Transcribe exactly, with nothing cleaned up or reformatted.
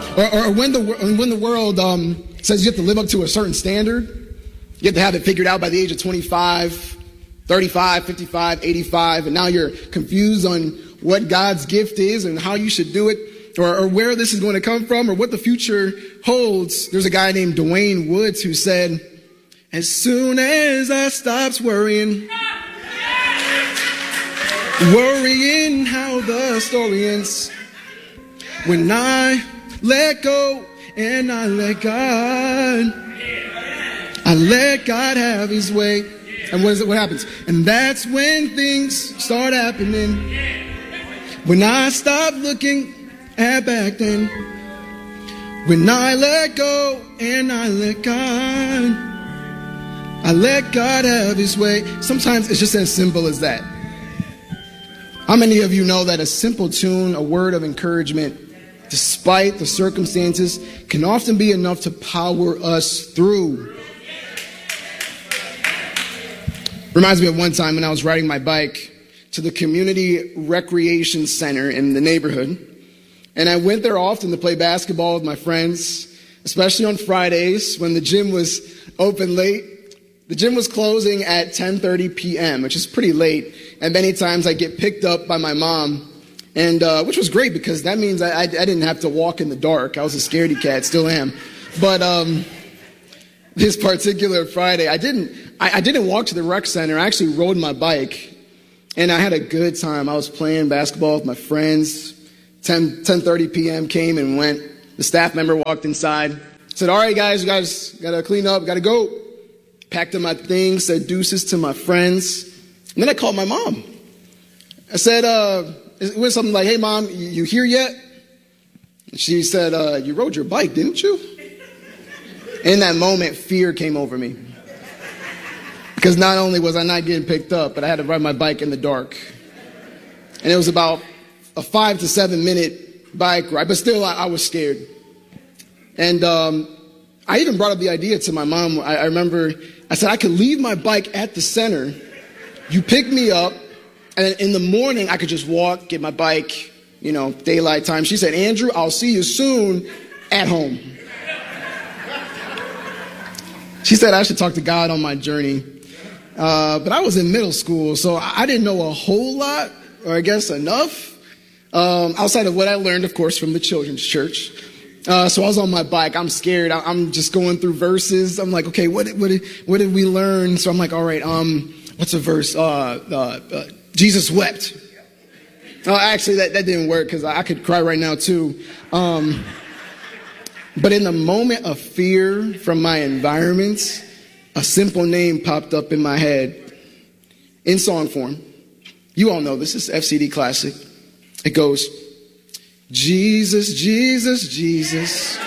Or, or when the when the world um, says you have to live up to a certain standard, you have to have it figured out by the age of twenty-five, thirty-five, fifty-five, eighty-five, and now you're confused on what God's gift is and how you should do it, or, or where this is going to come from, or what the future holds. There's a guy named Dwayne Woods who said, as soon as I stopped worrying, worrying how the story ends, when I let go and I let God, I let God have his way. And what is it? What happens? And that's when things start happening. When I stop looking at back then. When I let go and I let God, I let God have his way. Sometimes it's just as simple as that. How many of you know that a simple tune, a word of encouragement, despite the circumstances, can often be enough to power us through? Reminds me of one time when I was riding my bike to the community recreation center in the neighborhood. And I went there often to play basketball with my friends, especially on Fridays when the gym was open late. The gym was closing at ten thirty p.m., which is pretty late. And many times I get picked up by my mom, and uh, which was great because that means I, I, I didn't have to walk in the dark. I was a scaredy cat, still am. But um, this particular Friday, I didn't I, I didn't walk to the rec center. I actually rode my bike, and I had a good time. I was playing basketball with my friends. ten thirty p.m. came and went. The staff member walked inside, said, all right, guys, you guys got to clean up, got to go. Packed up my things, said deuces to my friends. And then I called my mom. I said, uh, it was something like, hey, Mom, you, you here yet? And she said, uh, you rode your bike, didn't you? In that moment, fear came over me. Because not only was I not getting picked up, but I had to ride my bike in the dark. And it was about a five to seven minute bike ride, but still I, I was scared. And um, I even brought up the idea to my mom. I, I remember I said I could leave my bike at the center. You pick me up, and then in the morning I could just walk, get my bike, you know, daylight time. She said, Andrew, I'll see you soon at home. She said I should talk to God on my journey. Uh, but I was in middle school, so I didn't know a whole lot, or I guess enough. Um, outside of what I learned, of course, from the children's church. Uh, so I was on my bike. I'm scared. I, I'm just going through verses. I'm like, okay, what, what, did, what did we learn? So I'm like, all right, um, what's a verse? Uh, uh, uh, Jesus wept. Oh, actually, that, that didn't work because I, I could cry right now too. Um, but in the moment of fear from my environment, a simple name popped up in my head in song form. You all know this is F C D classic. It goes, Jesus, Jesus, Jesus,